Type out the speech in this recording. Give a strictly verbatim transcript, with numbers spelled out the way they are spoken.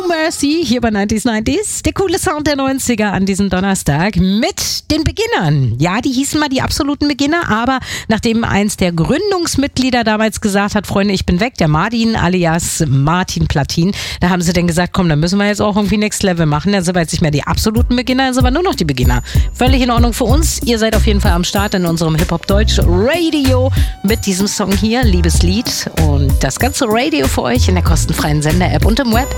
Mercy hier bei neunzig neunzig. Der coole Sound der neunziger an diesem Donnerstag mit den Beginnern. Ja, die hießen mal die absoluten Beginner, aber nachdem eins der Gründungsmitglieder damals gesagt hat, Freunde, ich bin weg, der Martin alias Martin Platin, da haben sie dann gesagt, komm, dann müssen wir jetzt auch irgendwie Next Level machen. Dann sind wir jetzt nicht mehr die absoluten Beginner, dann sind wir nur noch die Beginner. Völlig in Ordnung für uns. Ihr seid auf jeden Fall am Start in unserem Hip-Hop-Deutsch-Radio mit diesem Song hier, Liebeslied. Und das ganze Radio für euch in der kostenfreien Sender-App und im Web.